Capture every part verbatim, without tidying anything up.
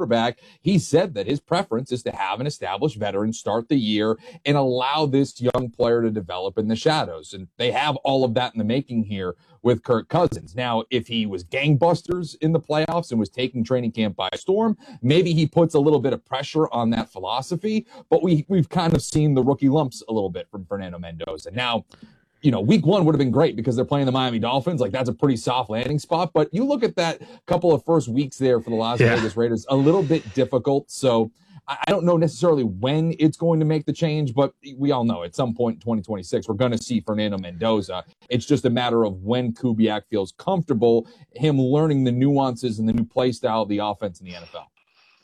quarterback, he said that his preference is to have an established veteran start the year and allow this young player to develop in the shadows. And they have all of that in the making here with Kirk Cousins. Now, if he was gangbusters in the playoffs and was taking training camp by storm, maybe he puts a little bit of pressure on that philosophy, but we, we've kind of seen the rookie lumps a little bit from Fernando Mendoza. Now, you know, week one would have been great because they're playing the Miami Dolphins. Like, that's a pretty soft landing spot. But you look at that couple of first weeks there for the Las yeah. Vegas Raiders, a little bit difficult. So I don't know necessarily when it's going to make the change, but we all know at some point in twenty twenty-six, we're going to see Fernando Mendoza. It's just a matter of when Kubiak feels comfortable, him learning the nuances and the new play style of the offense in the N F L.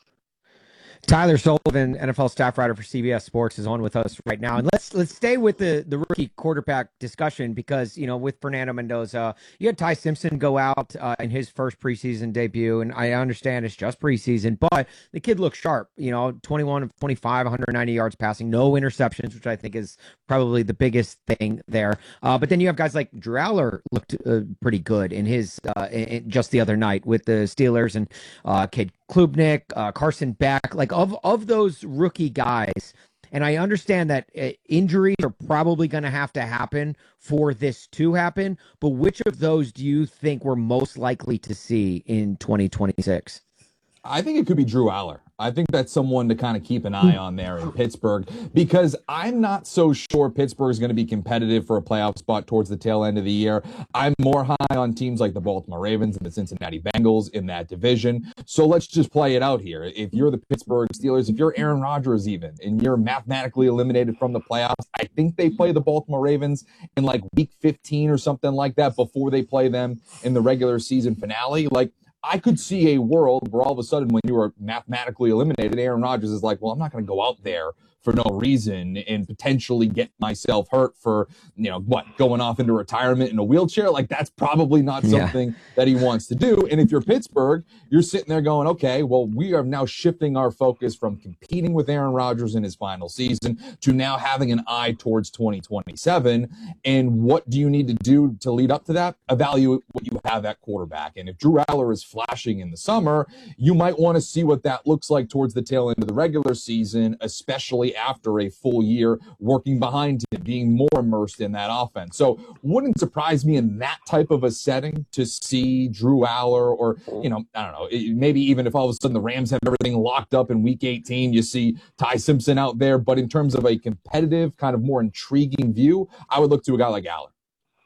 Tyler Sullivan, N F L staff writer for C B S Sports, is on with us right now. And let's let's stay with the, the rookie quarterback discussion because, you know, with Fernando Mendoza, you had Ty Simpson go out uh, in his first preseason debut. And I understand it's just preseason, but the kid looks sharp, you know, twenty-one of twenty-five, one hundred ninety yards passing, no interceptions, which I think is probably the biggest thing there. Uh, but then you have guys like Drew Aller looked uh, pretty good in his uh, in, just the other night with the Steelers, and uh, Cade Klubnik, uh, Carson Beck, like of, of those rookie guys. And I understand that uh, injuries are probably going to have to happen for this to happen. But which of those do you think we're most likely to see in twenty twenty-six? I think it could be Drew Aller. I think that's someone to kind of keep an eye on there in Pittsburgh, because I'm not so sure Pittsburgh is going to be competitive for a playoff spot towards the tail end of the year. I'm more high on teams like the Baltimore Ravens and the Cincinnati Bengals in that division. So let's just play it out here. If you're the Pittsburgh Steelers, if you're Aaron Rodgers even, and you're mathematically eliminated from the playoffs, I think they play the Baltimore Ravens in like week fifteen or something like that before they play them in the regular season finale. Like, I could see a world where all of a sudden when you are mathematically eliminated, Aaron Rodgers is like, well, I'm not going to go out there for no reason and potentially get myself hurt for, you know, what, going off into retirement in a wheelchair. Like, that's probably not something yeah. that he wants to do. And if you're Pittsburgh, you're sitting there going, okay, well, we are now shifting our focus from competing with Aaron Rodgers in his final season to now having an eye towards twenty twenty-seven. And what do you need to do to lead up to that? Evaluate what you have at quarterback. And if Drew Aller is flashing in the summer, you might want to see what that looks like towards the tail end of the regular season, especially after a full year working behind him, being more immersed in that offense. So wouldn't surprise me in that type of a setting to see Drew Aller, or, you know, I don't know, maybe even if all of a sudden the Rams have everything locked up in week eighteen, you see Ty Simpson out there. But in terms of a competitive, kind of more intriguing view, I would look to a guy like Aller.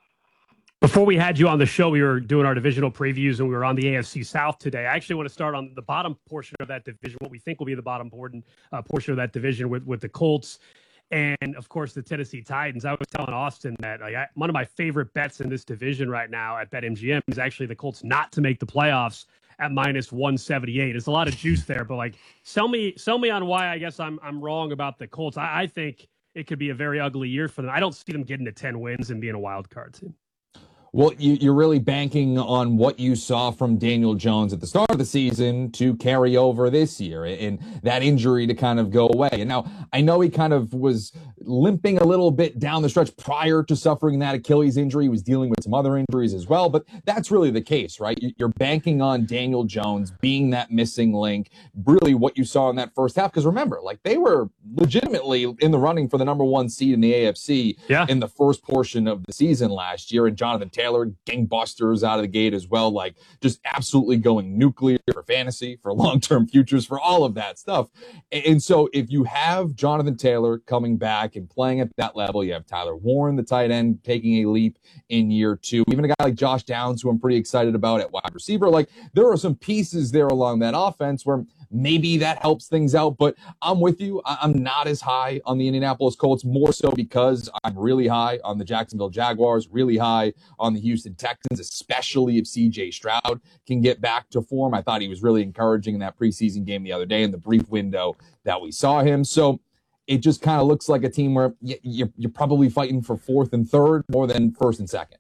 Before we had you on the show, we were doing our divisional previews, and we were on the A F C South today. I actually want to start on the bottom portion of that division, what we think will be the bottom board, uh, portion of that division with, with the Colts and, of course, the Tennessee Titans. I was telling Austin that like, I, one of my favorite bets in this division right now at BetMGM is actually the Colts not to make the playoffs at minus one seventy-eight. There's a lot of juice there, but like, sell me, sell me on why I guess I'm I'm wrong about the Colts. I, I think it could be a very ugly year for them. I don't see them getting to ten wins and being a wild card team. Well, you, you're really banking on what you saw from Daniel Jones at the start of the season to carry over this year, and that injury to kind of go away. And now I know he kind of was limping a little bit down the stretch prior to suffering that Achilles injury. He was dealing with some other injuries as well, but that's really the case, right? You're banking on Daniel Jones being that missing link, really what you saw in that first half. Because remember, like, they were legitimately in the running for the number one seed in the A F C yeah. in the first portion of the season last year, and Jonathan Taylor, gangbusters out of the gate as well, like just absolutely going nuclear for fantasy, for long-term futures, for all of that stuff. And so if you have Jonathan Taylor coming back and playing at that level, you have Tyler Warren, the tight end, taking a leap in year two, even a guy like Josh Downs, who I'm pretty excited about at wide receiver. Like, there are some pieces there along that offense where maybe that helps things out, but I'm with you. I'm not as high on the Indianapolis Colts, more so because I'm really high on the Jacksonville Jaguars, really high on the Houston Texans, especially if C J Stroud can get back to form. I thought he was really encouraging in that preseason game the other day in the brief window that we saw him. So it just kind of looks like a team where you're, you're probably fighting for fourth and third more than first and second.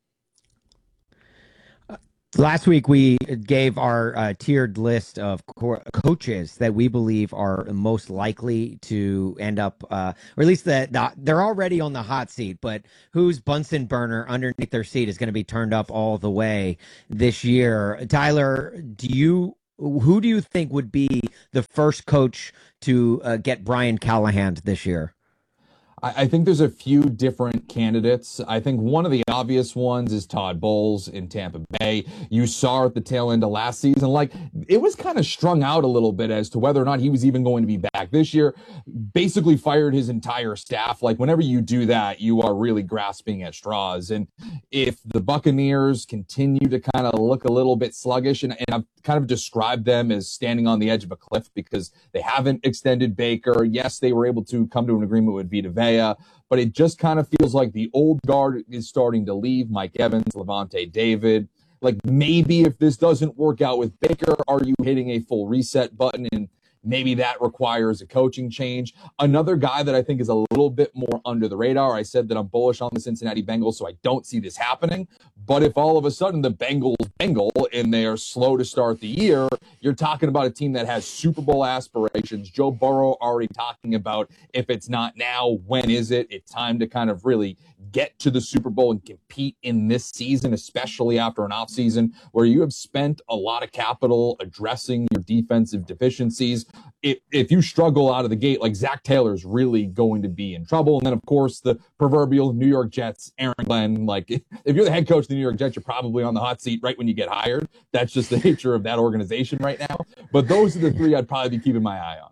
Last week, we gave our uh, tiered list of co- coaches that we believe are most likely to end up, uh, or at least the, the, they're already on the hot seat, but whose Bunsen burner underneath their seat is going to be turned up all the way this year. Tyler, do you who do you think would be the first coach to uh, get Brian Callahan this year? I think there's a few different candidates. I think one of the obvious ones is Todd Bowles in Tampa Bay. You saw at the tail end of last season, like it was kind of strung out a little bit as to whether or not he was even going to be back this year. Basically fired his entire staff. Like whenever you do that, you are really grasping at straws. And if the Buccaneers continue to kind of look a little bit sluggish, and, and I've kind of described them as standing on the edge of a cliff because they haven't extended Baker. Yes, they were able to come to an agreement with Vita Vea, but it just kind of feels like the old guard is starting to leave. Mike Evans, Levante David. Like maybe if this doesn't work out with Baker, are you hitting a full reset button? And maybe that requires a coaching change. Another guy that I think is a little bit more under the radar. I said that I'm bullish on the Cincinnati Bengals, so I don't see this happening. But if all of a sudden the Bengals Bengal and they are slow to start the year, you're talking about a team that has Super Bowl aspirations. Joe Burrow already talking about if it's not now, when is it? It's time to kind of really get to the Super Bowl and compete in this season, especially after an offseason where you have spent a lot of capital addressing your defensive deficiencies. If, if you struggle out of the gate, like Zach Taylor is really going to be in trouble. And then, of course, the proverbial New York Jets, Aaron Glenn. Like, if you're the head coach of the New York Jets, you're probably on the hot seat right when you get hired. That's just the nature of that organization right now. But those are the three I'd probably be keeping my eye on.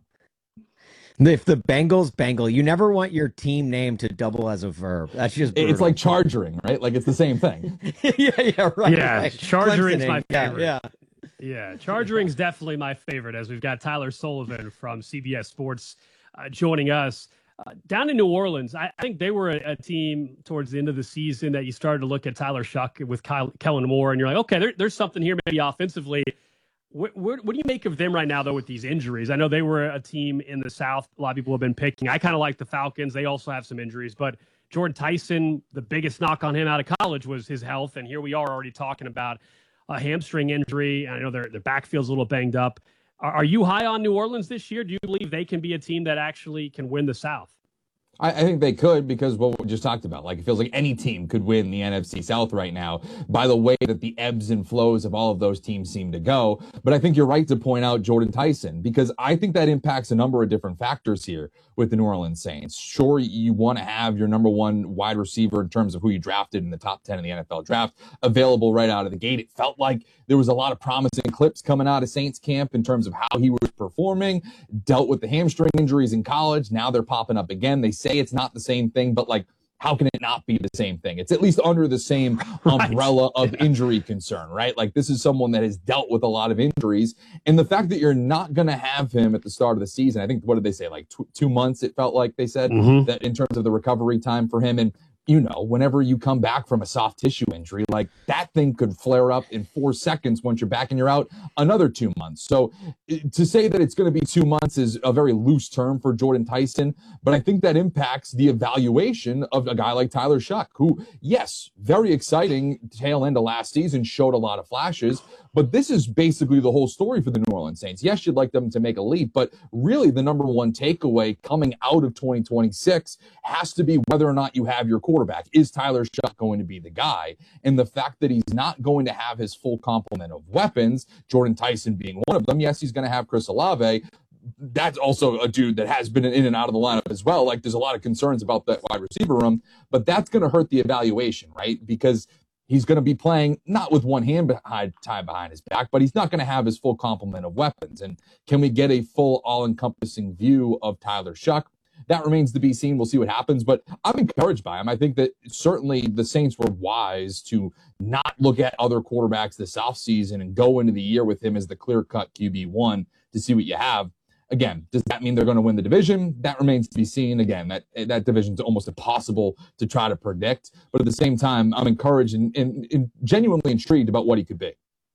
If the Bengals Bengal, you never want your team name to double as a verb. That's just brutal. It's like chargering, right? Like it's the same thing. yeah, yeah, right. Yeah, right. chargering's my favorite. Yeah, yeah. Yeah, chargering's definitely my favorite, as we've got Tyler Sullivan from C B S Sports uh, joining us. Uh, down in New Orleans, I, I think they were a, a team towards the end of the season that you started to look at Tyler Shuck with Kyle, Kellen Moore, and you're like, okay, there, there's something here maybe offensively. What, what, what do you make of them right now, though, with these injuries? I know they were a team in the South. A lot of people have been picking. I kind of like the Falcons. They also have some injuries. But Jordan Tyson, the biggest knock on him out of college was his health. And here we are already talking about a hamstring injury. I know their, their backfield's a little banged up. Are, are you high on New Orleans this year? Do you believe they can be a team that actually can win the South? I, I think they could, because what we just talked about, like it feels like any team could win the N F C South right now by the way that the ebbs and flows of all of those teams seem to go. But I think you're right to point out Jordan Tyson, because I think that impacts a number of different factors here with the New Orleans Saints. Sure, you want to have your number one wide receiver in terms of who you drafted in the top ten of the N F L draft available right out of the gate. It felt like there was a lot of promising clips coming out of Saints camp in terms of how he was performing, dealt with the hamstring injuries in college. Now they're popping up again. They say it's not the same thing, but like, how can it not be the same thing? It's at least under the same umbrella right. of yeah. injury concern, right? Like this is someone that has dealt with a lot of injuries. And the fact that you're not going to have him at the start of the season, I think, what did they say? Like tw- two months, it felt like they said mm-hmm. that in terms of the recovery time for him. And you know, whenever you come back from a soft tissue injury, like that thing could flare up in four seconds once you're back and you're out another two months. So to say that it's going to be two months is a very loose term for Jordan Tyson, but I think that impacts the evaluation of a guy like Tyler Shuck, who, yes, very exciting tail end of last season, showed a lot of flashes, but this is basically the whole story for the New Orleans Saints. Yes, you'd like them to make a leap, but really the number one takeaway coming out of twenty twenty-six has to be whether or not you have your quarterback. Is Tyler Shuck going to be the guy? And the fact that he's not going to have his full complement of weapons, Jordan Tyson being one of them. Yes, he's going to have Chris Olave. That's also a dude that has been in and out of the lineup as well. Like there's a lot of concerns about that wide receiver room, but that's going to hurt the evaluation, right? Because he's going to be playing not with one hand behind, tied behind his back, but he's not going to have his full complement of weapons. And can we get a full all-encompassing view of Tyler Shuck? That remains to be seen. We'll see what happens, but I'm encouraged by him. I think that certainly the Saints were wise to not look at other quarterbacks this offseason and go into the year with him as the clear-cut Q B one to see what you have. Again, does that mean they're going to win the division? That remains to be seen. Again, that that division is almost impossible to try to predict. But at the same time, I'm encouraged and, and, and genuinely intrigued about what he could be.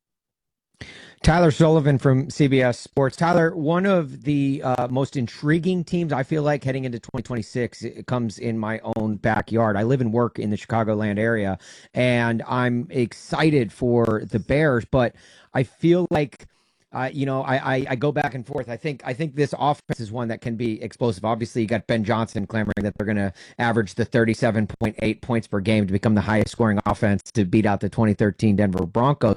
Tyler Sullivan from C B S Sports. Tyler, one of the uh, most intriguing teams I feel like heading into twenty twenty-six, it comes in my own backyard. I live and work in the Chicagoland area, and I'm excited for the Bears, but I feel like Uh, you know, I, I I go back and forth. I think I think this offense is one that can be explosive. Obviously, you got Ben Johnson clamoring that they're going to average the thirty-seven point eight points per game to become the highest scoring offense to beat out the twenty thirteen Denver Broncos.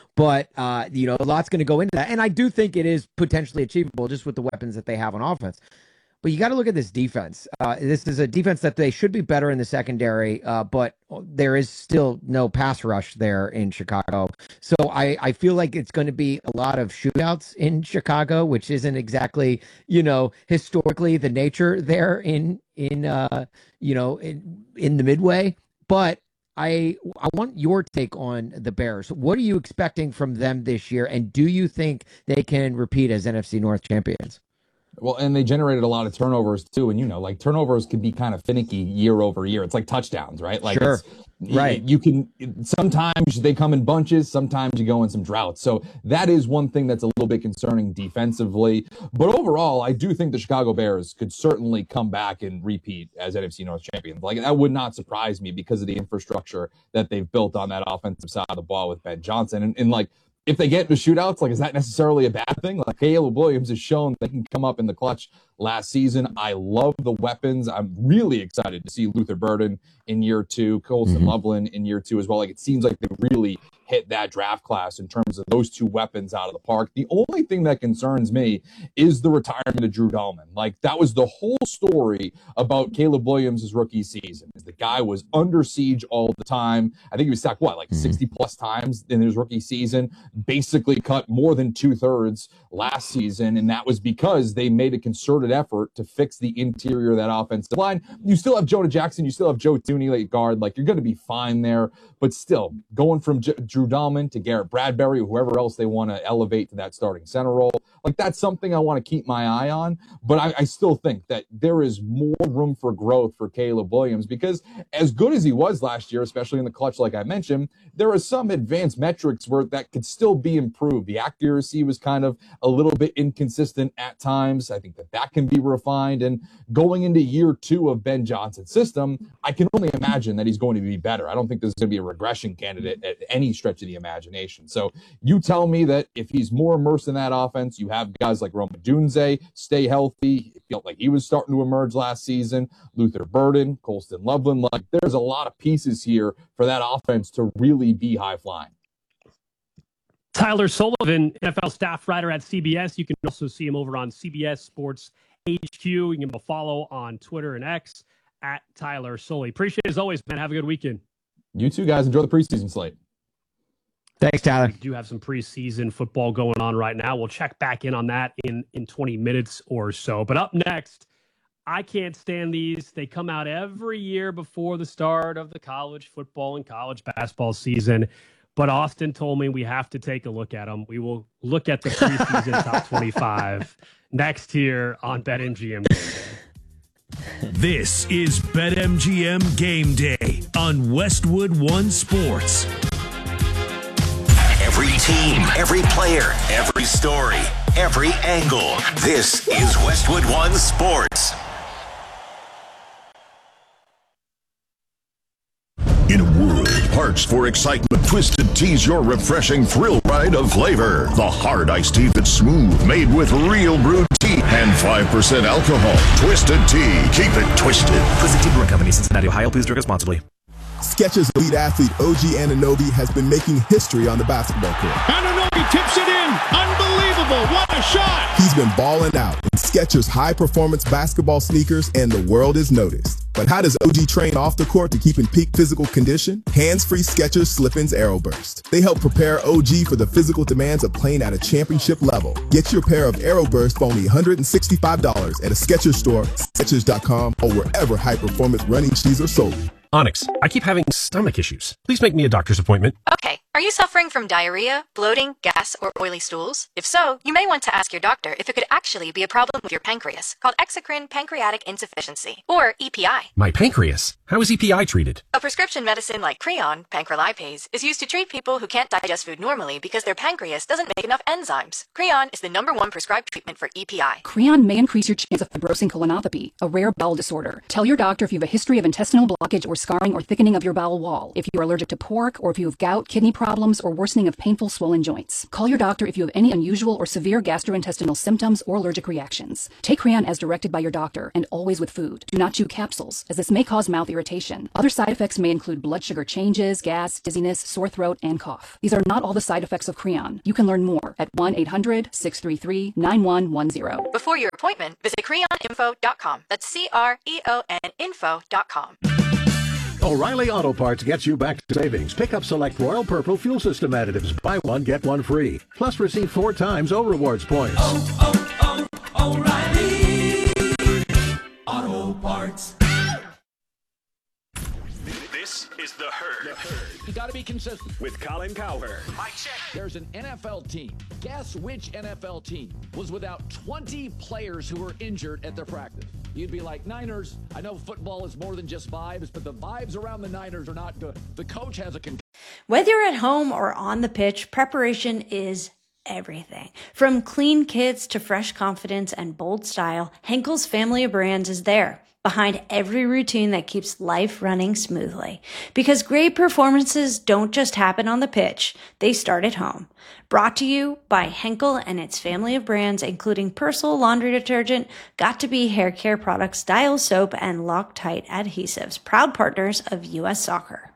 But, uh, you know, a lot's going to go into that. And I do think it is potentially achievable just with the weapons that they have on offense. But you got to look at this defense. Uh, this is a defense that they should be better in the secondary, uh, but there is still no pass rush there in Chicago. So I, I feel like it's going to be a lot of shootouts in Chicago, which isn't exactly, you know, historically the nature there in, in uh, you know, in, in the Midway. But I I want your take on the Bears. What are you expecting from them this year? And do you think they can repeat as N F C North champions? Well, and they generated a lot of turnovers too. And, you know, like turnovers can be kind of finicky year over year. It's like touchdowns, right? Like, sure. It's, right. You can, sometimes they come in bunches, sometimes you go in some droughts. So that is one thing that's a little bit concerning defensively. But overall, I do think the Chicago Bears could certainly come back and repeat as N F C North champions. Like, that would not surprise me because of the infrastructure that they've built on that offensive side of the ball with Ben Johnson. And, and like, if they get into shootouts, like, is that necessarily a bad thing? Like, Caleb Williams has shown they can come up in the clutch last season. I love the weapons. I'm really excited to see Luther Burden in year two, Colston mm-hmm. Loveland in year two as well. Like, it seems like they really hit that draft class in terms of those two weapons out of the park. The only thing that concerns me is the retirement of Drew Dalman. Like, that was the whole story about Caleb Williams' rookie season. Is the guy was under siege all the time. I think he was sacked, what, like mm-hmm. sixty plus times in his rookie season, basically cut more than two thirds last season. And that was because they made a concerted effort to fix the interior of that offensive line. You still have Jonah Jackson. You still have Joe Thuney late guard. Like, you're going to be fine there. But still, going from J- Drew Dalman to Garrett Bradbury, or whoever else they want to elevate to that starting center role, like, that's something I want to keep my eye on. But I, I still think that there is more room for growth for Caleb Williams, because as good as he was last year, especially in the clutch, like I mentioned, there are some advanced metrics where that could still be improved. The accuracy was kind of a little bit inconsistent at times. I think that that can be refined. And going into year two of Ben Johnson's system, I can only imagine that he's going to be better. I don't think there's going to be a regression candidate at any stretch of the imagination. So you tell me that if he's more immersed in that offense, you have guys like Rome Odunze stay healthy. It felt like he was starting to emerge last season. Luther Burden, Colston Loveland. Like, there's a lot of pieces here for that offense to really be high flying. Tyler Sullivan, N F L staff writer at C B S. You can also see him over on C B S Sports H Q. You can give him a follow on Twitter and X at Tyler Sully. Appreciate it as always, man. Have a good weekend. You two guys enjoy the preseason slate. Thanks, Tyler. We do have some preseason football going on right now. We'll check back in on that in, in twenty minutes or so. But up next, I can't stand these. They come out every year before the start of the college football and college basketball season. But Austin told me we have to take a look at them. We will look at the preseason top twenty-five next here on BetMGM Game Day. This is BetMGM Game Day on Westwood One Sports. Every team, every player, every story, every angle. This is Westwood One Sports. In a world parched for excitement, Twisted Tea's your refreshing thrill ride of flavor. The hard iced tea that's smooth, made with real brewed tea and five percent alcohol. Twisted Tea. Keep it twisted. Twisted Tea Brewing Company, Cincinnati, Ohio. Please drink responsibly. Skechers elite athlete O G Anunoby has been making history on the basketball court. Anunoby tips it in. Unbelievable. What a shot. He's been balling out in Skechers high-performance basketball sneakers, and the world is noticed. But how does O G train off the court to keep in peak physical condition? Hands-free Skechers Slip-ins Aeroburst. They help prepare O G for the physical demands of playing at a championship level. Get your pair of Aeroburst for only one hundred sixty-five dollars at a Skechers store, Skechers dot com, or wherever high-performance running shoes are sold. Onyx, I keep having stomach issues. Please make me a doctor's appointment. Okay. Are you suffering from diarrhea, bloating, gas, or oily stools? If so, you may want to ask your doctor if it could actually be a problem with your pancreas, called exocrine pancreatic insufficiency, or E P I. My pancreas? How is E P I treated? A prescription medicine like Creon, pancrelipase, is used to treat people who can't digest food normally because their pancreas doesn't make enough enzymes. Creon is the number one prescribed treatment for E P I. Creon may increase your chance of fibrosing colonopathy, a rare bowel disorder. Tell your doctor if you have a history of intestinal blockage or scarring or thickening of your bowel wall, if you are allergic to pork, or if you have gout, kidney problems, or worsening of painful swollen joints. Call your doctor if you have any unusual or severe gastrointestinal symptoms or allergic reactions. Take Creon as directed by your doctor and always with food. Do not chew capsules, as this may cause mouth irritation. Other side effects may include blood sugar changes, gas, dizziness, sore throat, and cough. These are not all the side effects of Creon. You can learn more at one eight hundred, six three three, nine one one zero. Before your appointment, visit creon info dot com. That's C R E O N info dot com. O'Reilly Auto Parts gets you back to savings. Pick up select Royal Purple fuel system additives. Buy one, get one free. Plus receive four times O Rewards points. Oh, oh, oh, O'Reilly Auto Parts. This is The Herd. The Herd. You got to be consistent. With Colin Cowherd. Mike check. There's an N F L team. Guess which N F L team was without twenty players who were injured at their practice? You'd be like, Niners. I know football is more than just vibes, but the vibes around the Niners are not good. The coach has a con- Whether you're at home or on the pitch, preparation is everything. From clean kits to fresh confidence and bold style, Henkel's family of brands is there, behind every routine that keeps life running smoothly. Because great performances don't just happen on the pitch, they start at home. Brought to you by Henkel and its family of brands, including Persil laundry detergent, Got2b hair care products, Dial soap, and Loctite adhesives, proud partners of U S Soccer.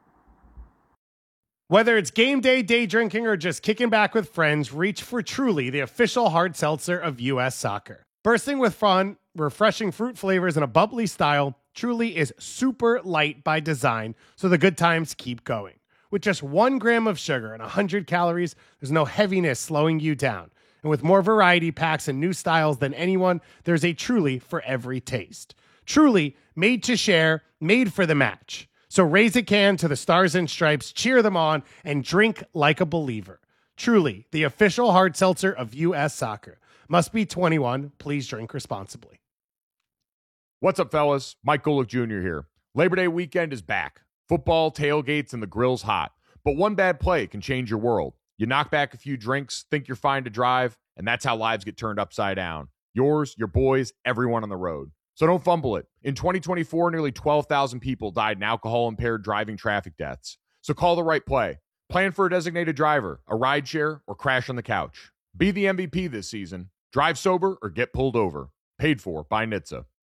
Whether it's game day, day drinking, or just kicking back with friends, reach for Truly, the official hard seltzer of U S Soccer. Bursting with fun, refreshing fruit flavors, and a bubbly style, Truly is super light by design, so the good times keep going. With just one gram of sugar and one hundred calories, there's no heaviness slowing you down. And with more variety packs and new styles than anyone, there's a Truly for every taste. Truly, made to share, made for the match. So raise a can to the Stars and Stripes, cheer them on, and drink like a believer. Truly, the official hard seltzer of U S Soccer. Must be twenty-one. Please drink responsibly. What's up, fellas? Mike Golick Junior here. Labor Day weekend is back. Football, tailgates, and the grill's hot. But one bad play can change your world. You knock back a few drinks, think you're fine to drive, and that's how lives get turned upside down. Yours, your boys, everyone on the road. So don't fumble it. In twenty twenty-four, nearly twelve thousand people died in alcohol-impaired driving traffic deaths. So call the right play. Plan for a designated driver, a rideshare, or crash on the couch. Be the M V P this season. Drive sober or get pulled over. Paid for by N H T S A.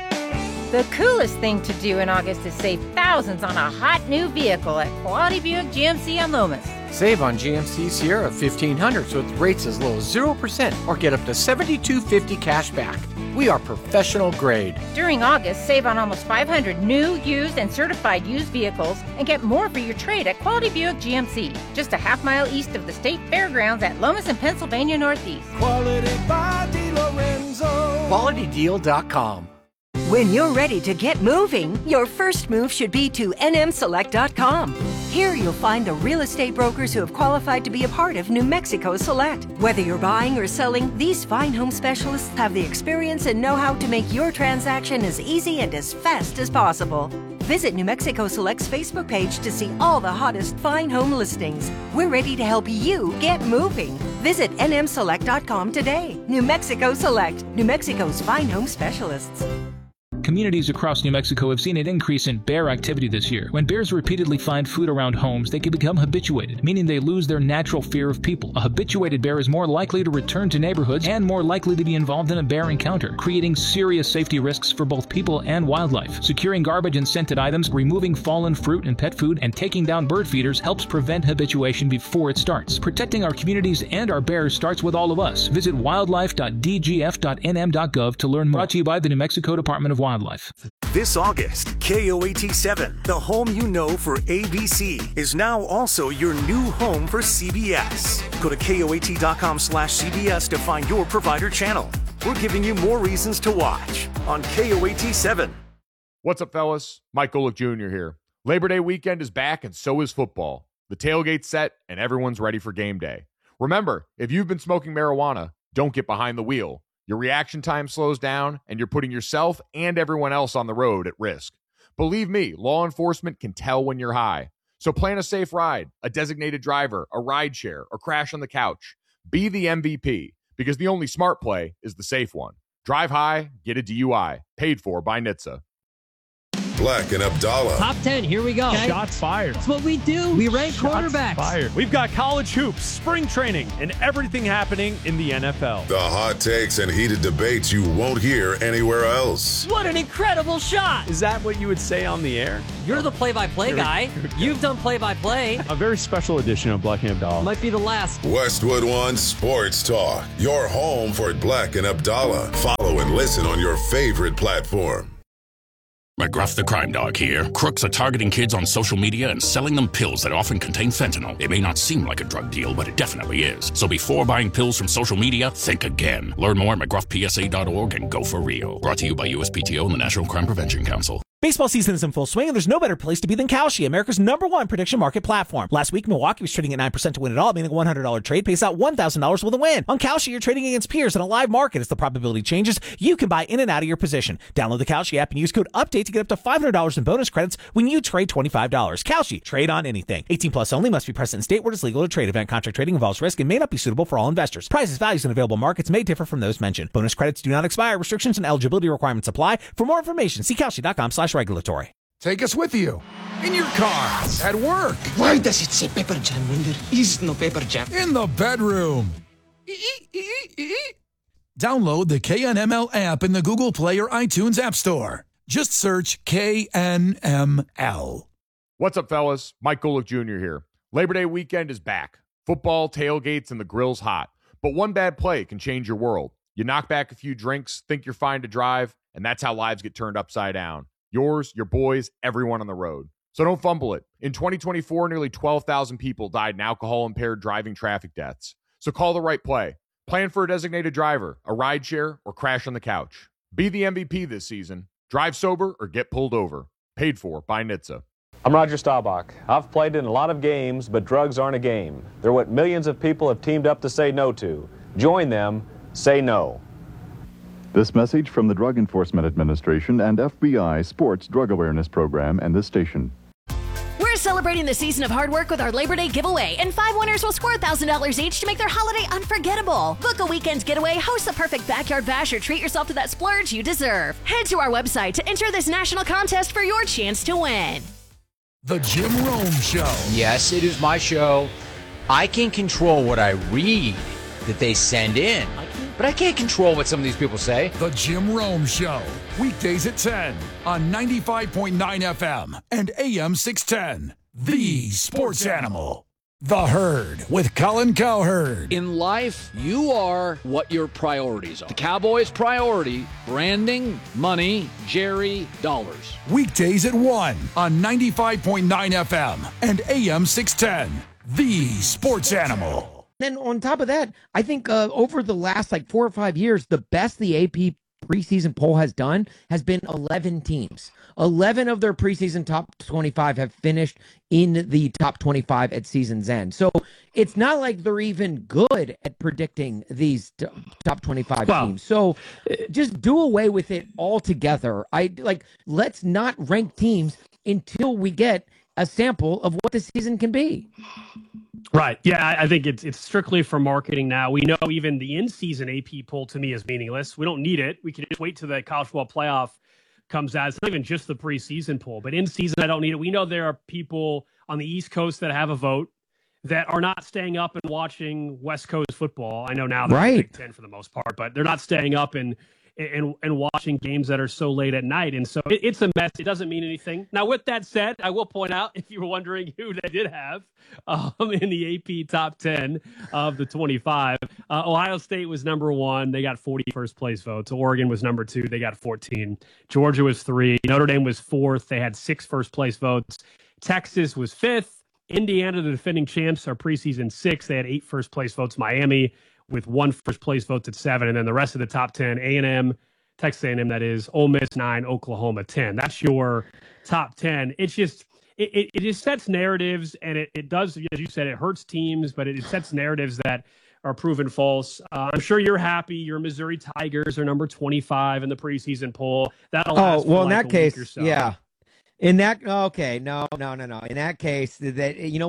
The coolest thing to do in August is save thousands on a hot new vehicle at Quality Buick G M C on Lomas. Save on G M C Sierra fifteen hundreds with rates as low as zero percent or get up to seventy-two fifty cash back. We are professional grade. During August, save on almost five hundred new, used, and certified used vehicles and get more for your trade at Quality Buick G M C, just a half mile east of the State Fairgrounds at Lomas and Pennsylvania Northeast. Quality by DiLorenzo. Quality Deal dot com. When you're ready to get moving, your first move should be to N M Select dot com. Here you'll find the real estate brokers who have qualified to be a part of New Mexico Select. Whether you're buying or selling, these fine home specialists have the experience and know-how to make your transaction as easy and as fast as possible. Visit New Mexico Select's Facebook page to see all the hottest fine home listings. We're ready to help you get moving. Visit N M Select dot com today. New Mexico Select, New Mexico's fine home specialists. Communities across New Mexico have seen an increase in bear activity this year. When bears repeatedly find food around homes, they can become habituated, meaning they lose their natural fear of people. A habituated bear is more likely to return to neighborhoods and more likely to be involved in a bear encounter, creating serious safety risks for both people and wildlife. Securing garbage and scented items, removing fallen fruit and pet food, and taking down bird feeders helps prevent habituation before it starts. Protecting our communities and our bears starts with all of us. Visit wildlife dot d g f dot n m dot gov to learn more. Brought to you by the New Mexico Department of Wildlife. This August, K O A T seven, the home you know for A B C, is now also your new home for C B S. Go to K O A T dot com slash C B S to find your provider channel. We're giving you more reasons to watch on K O A T seven. What's up, fellas? Mike Golick Junior here. Labor Day weekend is back, and so is football. The tailgate's set, and everyone's ready for game day. Remember, if you've been smoking marijuana, don't get behind the wheel. Your reaction time slows down, and you're putting yourself and everyone else on the road at risk. Believe me, law enforcement can tell when you're high. So plan a safe ride, a designated driver, a ride share, or crash on the couch. Be the M V P, because the only smart play is the safe one. Drive high, get a D U I. Paid for by N H T S A. Black and Abdallah. Top ten, here we go. Okay. Shots fired. That's what we do. We rank Shots quarterbacks. Fired. We've got college hoops, spring training, and everything happening in the N F L. The hot takes and heated debates you won't hear anywhere else. What an incredible shot. Is that what you would say on the air? You're the play-by-play guy. You've done play-by-play. A very special edition of Black and Abdallah. Might be the last. Westwood One Sports Talk. Your home for Black and Abdallah. Follow and listen on your favorite platform. McGruff the Crime Dog here. Crooks are targeting kids on social media and selling them pills that often contain fentanyl. It may not seem like a drug deal, but it definitely is. So before buying pills from social media, think again. Learn more at McGruff P S A dot org and go for real. Brought to you by U S P T O and the National Crime Prevention Council. Baseball season is in full swing, and there's no better place to be than Kalshi, America's number one prediction market platform. Last week, Milwaukee was trading at nine percent to win it all, meaning a one hundred dollars trade pays out one thousand dollars with a win. On Kalshi, you're trading against peers in a live market. As the probability changes, you can buy in and out of your position. Download the Kalshi app and use code UPDATE to get up to five hundred dollars in bonus credits when you trade twenty-five dollars. Kalshi, trade on anything. eighteen plus only, must be present in state where it's legal to trade. Event contract trading involves risk and may not be suitable for all investors. Prices, values, and available markets may differ from those mentioned. Bonus credits do not expire. Restrictions and eligibility requirements apply. For more information, see Kalshi.com slash regulatory. Take us with you. In your car. At work. Why does it say Pepper Jam when there is no Pepper Jam? In the bedroom. Download the K N M L app in the Google Play or iTunes App Store. Just search K N M L. What's up, fellas? Mike Golick Junior here. Labor Day weekend is back. Football, tailgates, and the grill's hot. But one bad play can change your world. You knock back a few drinks, think you're fine to drive, and that's how lives get turned upside down. Yours, your boys, everyone on the road. So don't fumble it. In twenty twenty-four, nearly twelve thousand people died in alcohol-impaired driving traffic deaths. So call the right play. Plan for a designated driver, a rideshare, or crash on the couch. Be the M V P this season. Drive sober or get pulled over. Paid for by N H T S A. I'm Roger Staubach. I've played in a lot of games, but drugs aren't a game. They're what millions of people have teamed up to say no to. Join them. Say no. This message from the Drug Enforcement Administration and F B I Sports Drug Awareness Program and this station. We're celebrating the season of hard work with our Labor Day giveaway, and five winners will score one thousand dollars each to make their holiday unforgettable. Book a weekend getaway, host the perfect backyard bash, or treat yourself to that splurge you deserve. Head to our website to enter this national contest for your chance to win. The Jim Rome Show. Yes, it is my show. I can control what I read that they send in, but I can't control what some of these people say. The Jim Rome Show. Weekdays at ten on ninety-five point nine F M and A M six ten. The Sports Animal. The Herd with Colin Cowherd. In life, you are what your priorities are. The Cowboys' priority, branding, money, Jerry, dollars. Weekdays at one on ninety-five point nine F M and A M six ten. The Sports Animal. Then on top of that, I think uh, over the last like four or five years, the best the A P preseason poll has done has been eleven teams. eleven of their preseason top twenty-five have finished in the top twenty-five at season's end. So it's not like they're even good at predicting these t- top twenty-five well, teams. So just do away with it altogether. I like, let's not rank teams until we get a sample of what the season can be. Right. Yeah, I, I think it's it's strictly for marketing now. We know even the in-season A P poll to me is meaningless. We don't need it. We can just wait till the college football playoff comes out. It's not even just the preseason poll, but in season, I don't need it. We know there are people on the East Coast that have a vote that are not staying up and watching West Coast football. I know now they're right. Big Ten for the most part, but they're not staying up and and and watching games that are so late at night. And so it, it's a mess. It doesn't mean anything. Now, with that said, I will point out, if you were wondering who they did have um, in the A P top ten of the twenty-five, uh, Ohio State was number one. They got forty first place votes. Oregon was number two. They got fourteen. Georgia was three. Notre Dame was fourth. They had six first place votes. Texas was fifth. Indiana, the defending champs, are preseason six. They had eight first place votes. Miami with one first place votes at seven. And then the rest of the top ten, A and M, Texas A and M, that is, Ole Miss nine, Oklahoma ten. That's your top ten. It's just, it, it, it just sets narratives, and it, it does, as you said, it hurts teams, but it, it sets narratives that are proven false. Uh, I'm sure you're happy. Your Missouri Tigers are number twenty-five in the preseason poll. That'll last oh, well, for like in that case, so. yeah. In that, okay, no, no, no, no. In that case, that you know what?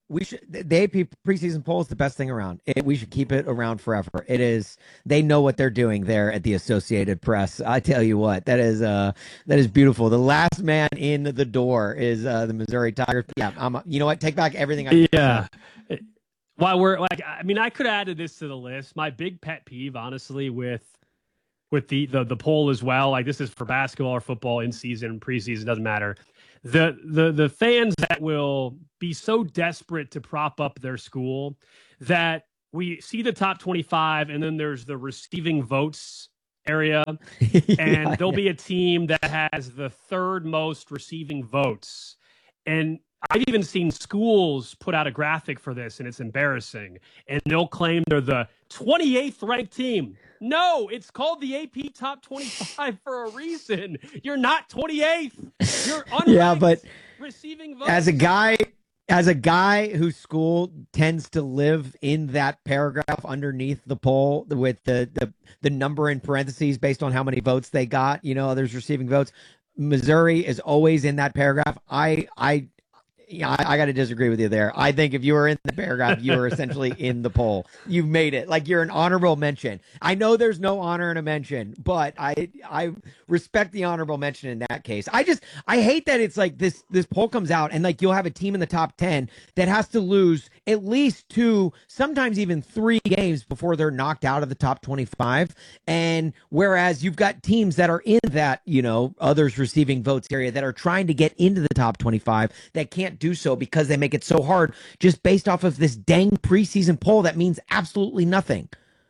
We should. The A P preseason poll is the best thing around. It, we should keep it around forever. It is. They know what they're doing there at the Associated Press. I tell you what, that is uh that is beautiful. The last man in the door is uh, the Missouri Tigers. Yeah, I'm. You know what? Take back everything I yeah. said. While we're like, I mean, I could have added this to the list. My big pet peeve, honestly, with with the the the poll as well. Like, this is for basketball or football, in season, preseason, doesn't matter. The the the fans that will be so desperate to prop up their school that we see the top twenty-five and then there's the receiving votes area, and yeah, there'll yeah. be a team that has the third most receiving votes. And I've even seen schools put out a graphic for this, and it's embarrassing. And they'll claim they're the twenty-eighth ranked team. No, it's called the A P Top twenty-five for a reason. You're not twenty-eighth. You're unranked. Yeah, but receiving votes. As a guy, as a guy whose school tends to live in that paragraph underneath the poll with the the the number in parentheses based on how many votes they got, you know, others receiving votes. Missouri is always in that paragraph. I I. Yeah, I, I got to disagree with you there. I think if you were in the paragraph, you were essentially in the poll. You've made it. Like, you're an honorable mention. I know there's no honor in a mention, but I I respect the honorable mention in that case. I just, I hate that it's like this, this poll comes out and like you'll have a team in the top ten that has to lose at least two, sometimes even three games before they're knocked out of the top twenty-five. And whereas you've got teams that are in that, you know, others receiving votes area that are trying to get into the top twenty-five that can't do so because they make it so hard just based off of this dang preseason poll that means absolutely nothing.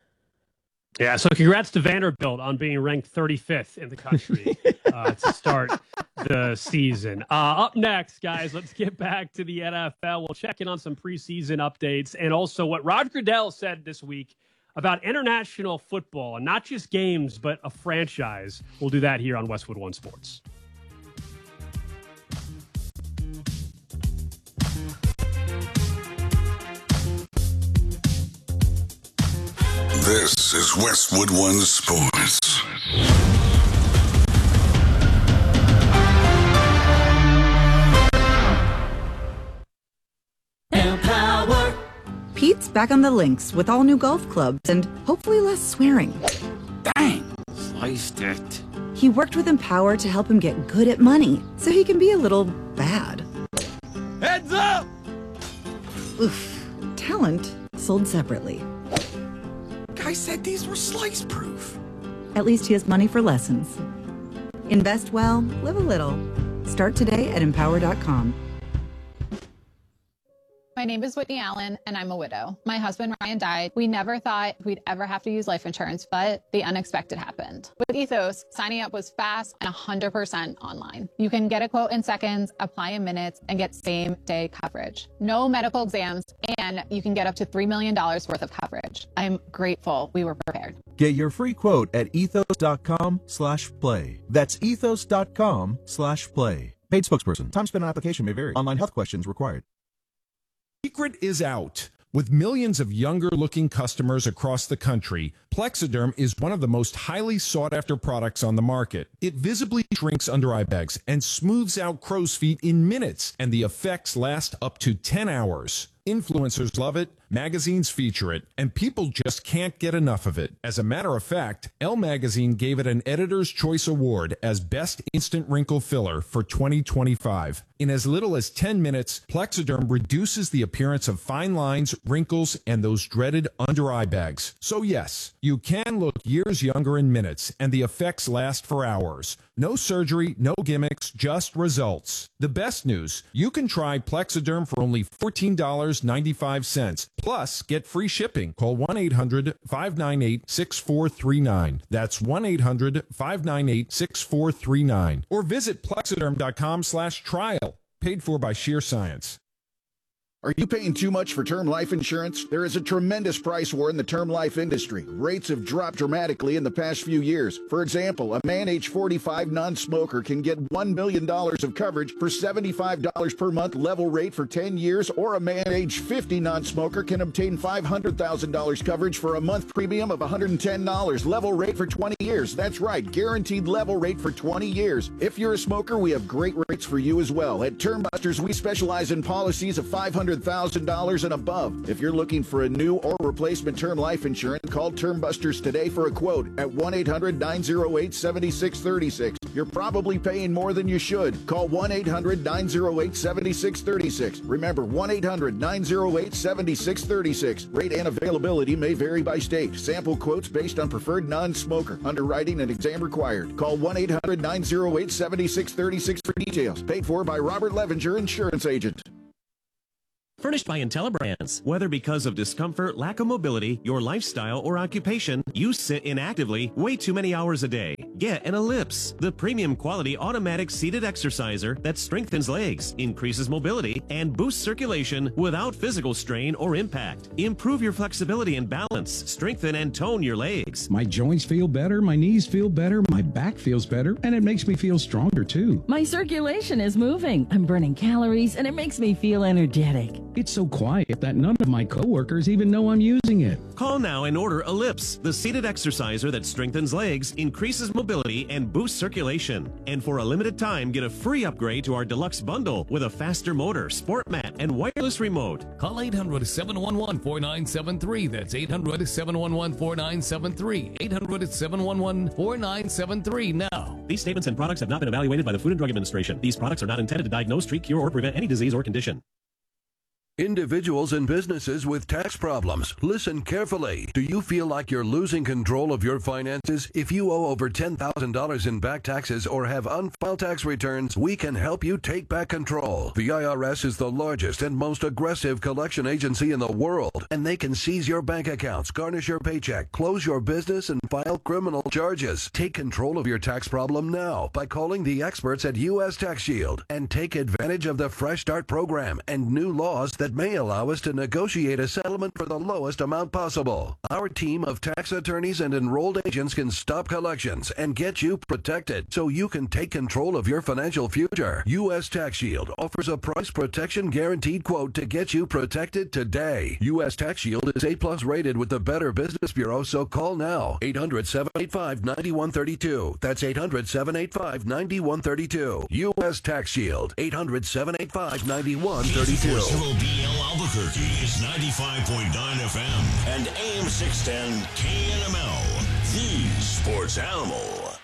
Yeah, so congrats to Vanderbilt on being ranked thirty-fifth in the country uh, to start the season. Uh, up next, guys, let's get back to the N F L. We'll check in on some preseason updates and also what Roger Goodell said this week about international football, and not just games, but a franchise. We'll do that here on Westwood One Sports. This is Westwood One Sports. Empower. Pete's back on the links with all new golf clubs and hopefully less swearing. Dang, sliced it. He worked with Empower to help him get good at money so he can be a little bad. Heads up! Oof. Talent sold separately. I said these were slice proof. At least he has money for lessons. Invest well, live a little. Start today at empower dot com. My name is Whitney Allen, and I'm a widow. My husband, Ryan, died. We never thought we'd ever have to use life insurance, but the unexpected happened. With Ethos, signing up was fast and one hundred percent online. You can get a quote in seconds, apply in minutes, and get same-day coverage. No medical exams, and you can get up to three million dollars worth of coverage. I'm grateful we were prepared. Get your free quote at ethos dot com slash play. That's ethos dot com slash play. Paid spokesperson. Time spent on application may vary. Online health questions required. Secret is out. With millions of younger-looking customers across the country, Plexiderm is one of the most highly sought-after products on the market. It visibly shrinks under eye bags and smooths out crow's feet in minutes, and the effects last up to ten hours. Influencers love it, magazines feature it, and people just can't get enough of it. As a matter of fact, Elle Magazine gave it an Editor's Choice Award as Best Instant Wrinkle Filler for twenty twenty-five. In as little as ten minutes, Plexiderm reduces the appearance of fine lines, wrinkles, and those dreaded under-eye bags. So yes, you can look years younger in minutes, and the effects last for hours. No surgery, no gimmicks, just results. The best news, you can try Plexiderm for only fourteen dollars and ninety-five cents. Plus, get free shipping. Call one eight hundred, five nine eight, six four three nine. That's one eight hundred, five nine eight, six four three nine. Or visit plexiderm dot com slash trial. Paid for by Sheer Science. Are you paying too much for term life insurance? There is a tremendous price war in the term life industry. Rates have dropped dramatically in the past few years. For example, a man age forty-five non-smoker can get one million dollars of coverage for seventy-five dollars per month level rate for ten years, or a man age fifty non-smoker can obtain five hundred thousand dollars coverage for a month premium of one hundred ten dollars level rate for twenty years. That's right, guaranteed level rate for twenty years. If you're a smoker, we have great rates for you as well. At Term Busters, we specialize in policies of five hundred hundred thousand dollars and above. If you're looking for a new or replacement term life insurance, call Term Busters today for a quote at one eight hundred nine oh eight seven six three six. You're probably paying more than you should. Call one eight hundred nine oh eight seven six three six. Remember, one eight hundred nine oh eight seven six three six. Rate and availability may vary by state. Sample quotes based on preferred non-smoker. Underwriting and exam required. Call one eight hundred nine oh eight seven six three six for details. Paid for by Robert Levenger, Insurance Agent. Furnished by IntelliBrands. Whether because of discomfort, lack of mobility, your lifestyle, or occupation, you sit inactively way too many hours a day. Get an Ellipse, the premium quality automatic seated exerciser that strengthens legs, increases mobility, and boosts circulation without physical strain or impact. Improve your flexibility and balance, strengthen and tone your legs. My joints feel better, my knees feel better, my back feels better, and it makes me feel stronger too. My circulation is moving. I'm burning calories, and it makes me feel energetic. It's so quiet that none of my coworkers even know I'm using it. Call now and order Ellipse, the seated exerciser that strengthens legs, increases mobility, and boosts circulation. And for a limited time, get a free upgrade to our deluxe bundle with a faster motor, sport mat, and wireless remote. Call eight hundred seven one one four nine seven three. That's eight hundred seven one one four nine seven three. eight hundred seven one one four nine seven three now. These statements and products have not been evaluated by the Food and Drug Administration. These products are not intended to diagnose, treat, cure, or prevent any disease or condition. Individuals and businesses with tax problems, listen carefully. Do you feel like you're losing control of your finances? If you owe over ten thousand dollars in back taxes or have unfiled tax returns, we can help you take back control. The I R S is the largest and most aggressive collection agency in the world, and they can seize your bank accounts, garnish your paycheck, close your business, and file criminal charges. Take control of your tax problem now by calling the experts at U S Tax Shield and take advantage of the Fresh Start program and new laws that that may allow us to negotiate a settlement for the lowest amount possible. Our team of tax attorneys and enrolled agents can stop collections and get you protected so you can take control of your financial future. U S Tax Shield offers a price protection guaranteed quote to get you protected today. U S Tax Shield is A plus rated with the Better Business Bureau, so call now. eight hundred seven eight five nine one three two. That's eight hundred seven eight five nine one three two. U S Tax Shield. eight hundred seven eight five nine one three two. Albuquerque is ninety-five point nine F M and A M six ten K N M L, the sports animal.